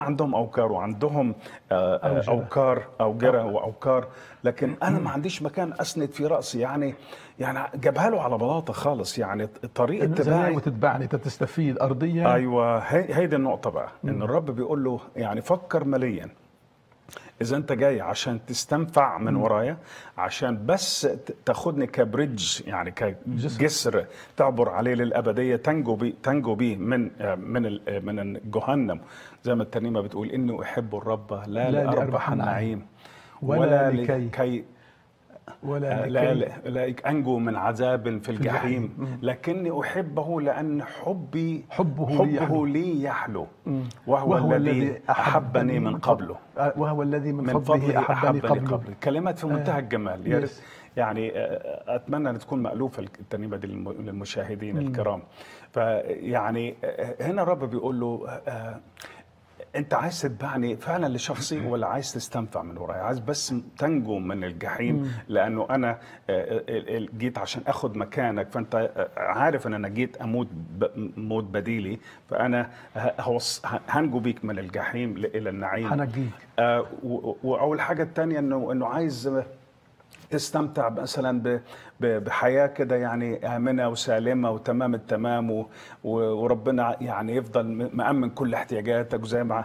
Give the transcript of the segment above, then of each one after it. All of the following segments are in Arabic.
عندهم اوكار وعندهم أوجرة. اوكار اوجره أو واوكار، لكن انا ما عنديش مكان اسند في راسي. يعني جابها له على بلاطه خالص، يعني طريق إنه إذا اتباعي. ناوي تتبعني تستفيد أرضيا. ايوه، هي دي النقطه بقى، ان الرب بيقول له يعني فكر مليا. اذا انت جاي عشان تستنفع من ورايا، عشان بس تاخدني كبريدج، يعني جسر. كجسر تعبر عليه للابديه، تنجو بيه من جهنم. زي ما الترنيمه بتقول، اني احب الرب لا لا لاربح لأربح النعيم النعيم ولا ولا لكي لكي ولا لا لكي أنجو من عذاب في في الجحيم. الجحيم، لكني أحبه لأن حبي حبه لي يحلو. حبه لي يحلو، وهو وهو الذي الذي أحبني أحبني من من قبل. قبله. وهو الذي من من فضله فضله أحبني أحبني قبله. قبل. كلمات في منتهى الجمال، يا ريت يس. يعني أتمنى أن تكون مألوفة الترنيمة دي للمشاهدين الكرام. فيعني هنا الرب بيقول له انت عايز تتبعني فعلا لشخصي، ولا عايز تستنفع من ورايا؟ عايز بس تنجو من الجحيم، لانه انا جيت عشان اخد مكانك، فانت عارف ان انا جيت اموت موت بديلي، فانا هنجو بيك من الجحيم الى النعيم. حنجيك. واول حاجه الثانيه انه عايز تستمتع مثلا بحياة كده يعني آمنة وسالمة وتمام التمام، وربنا يعني يفضل مأمن كل احتياجاتك، وزي ما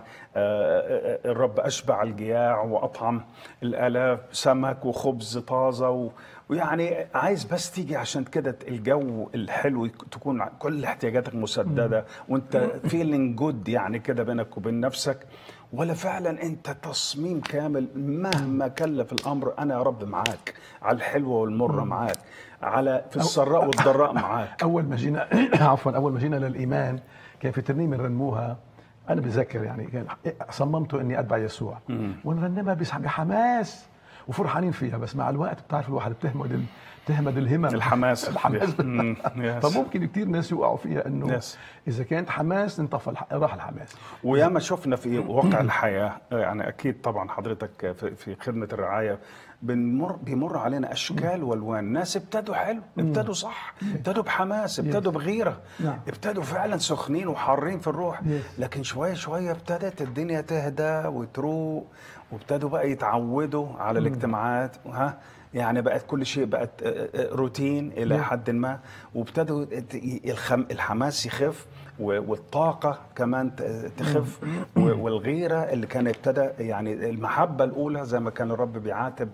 الرب أشبع الجياع وأطعم الآلاف سمك وخبز طازة ويعني عايز بس تيجي عشان كده الجو الحلو تكون كل احتياجاتك مسددة، وانت فيلينج جود يعني كده بينك وبين نفسك. ولا فعلا انت تصميم كامل مهما كلف الامر، انا يا رب معاك على الحلوه والمره، معاك على في أو السراء والضراء معاك. أول ما جينا عفوا، أول ما جينا للإيمان كان في ترنيمة نرنموها. أنا بذكر يعني كان صممت إني أتبع يسوع، ونرنمها بحماس وفرحانين فيها. بس مع الوقت بتعرف الواحد بتهمد الهمم. الحماس الحماس يس فممكن كتير ناس يوقعوا فيها إنه يس. إذا كانت حماس انطفى راح الحماس. وياما شفنا في واقع الحياة، يعني أكيد طبعا حضرتك في خدمة الرعاية بيمر علينا أشكال والوان. ناس ابتدوا حلو، ابتدوا صح، ابتدوا بحماس، ابتدوا بغيرة، نعم. ابتدوا فعلا سخنين وحارين في الروح، يس. لكن شوية شوية ابتدت الدنيا تهدى وتروق، وابتدوا بقى يتعودوا على الاجتماعات، يعني بقت كل شيء بقت روتين إلى يس. حد ما، وابتدوا الحماس يخف، والطاقة كمان تخف، والغيرة اللي كان ابتدى يعني المحبة الأولى، زي ما كان الرب بيعاتب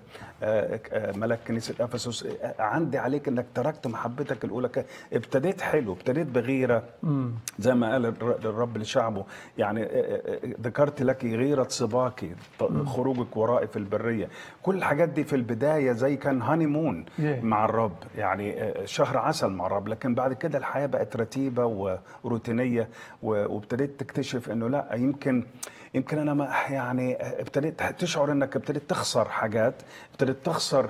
ملاك كنيسة أفسس، عندي عليك أنك تركت محبتك الأولى. ابتديت حلو، ابتديت بغيرة، زي ما قال الرب لشعبه، يعني ذكرت لك غيرة صباك، خروجك ورائي في البرية. كل الحاجات دي في البداية زي كان هاني مون مع الرب، يعني شهر عسل مع الرب، لكن بعد كده الحياة بقت رتيبة وروتينية، وابتديت تكتشف انه لا، يمكن انا ما يعني ابتديت تشعر انك ابتديت تخسر حاجات، ابتديت تخسر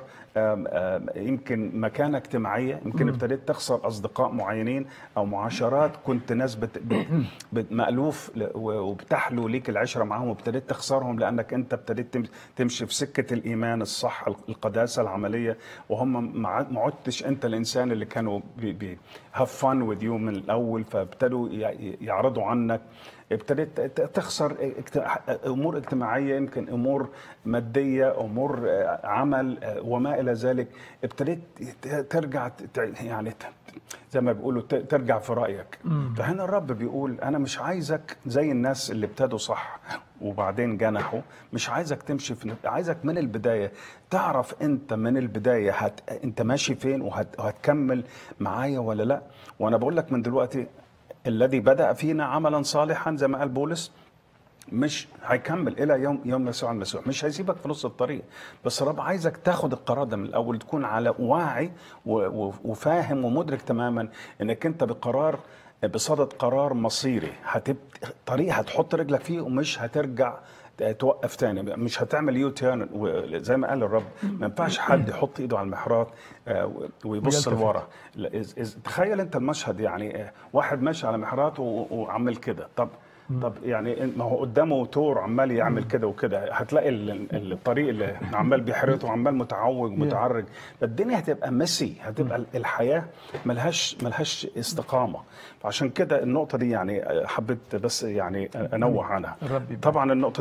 يمكن مكانة اجتماعية، يمكن ابتديت تخسر أصدقاء معينين أو معاشرات كنت ناس مألوف وبتحلو ليك العشرة معهم، وابتديت تخسرهم لأنك أنت ابتديت تمشي في سكة الإيمان الصح، القداسة العملية، وهم ما عدتش أنت الإنسان اللي كانوا have fun with you من الأول، فابتدوا يعرضوا عنك. ابتديت تخسر امور اجتماعيه، يمكن امور ماديه، امور عمل وما الى ذلك. ابتديت ترجع يعني زي ما بيقولوا ترجع في رايك. فهنا الرب بيقول انا مش عايزك زي الناس اللي ابتدوا صح وبعدين جنحوا، مش عايزك تمشي عايزك من البدايه تعرف انت من البدايه انت ماشي فين، وهتكمل معايا ولا لا. وانا بقول لك من دلوقتي، الذي بدأ فينا عملا صالحا زي ما قال بولس، مش هيكمل الى يوم يسوع المسيح، مش هيسيبك في نص الطريق. بس الرب عايزك تاخد القرار ده من الاول، تكون على واعي وفاهم ومدرك تماما انك انت بصدد قرار مصيري، طريق هتحط رجلك فيه ومش هترجع توقف تاني، مش هتعمل يوتيرن. زي ما قال الرب، ما ينفعش حد يحط ايده على المحراب ويبص لورا. تخيل انت المشهد، يعني واحد ماشي على محرات وعمل كده، طب طب يعني ما هو قدامه تور عمال يعمل كده وكده، هتلاقي الطريق اللي عمال بيحرطه وعمال متعوج متعرج، فالدنيا هتبقى مسي، هتبقى الحياه ملهاش استقامه. فعشان كده النقطه دي يعني حبيت بس يعني انوه عنها. طبعا النقطه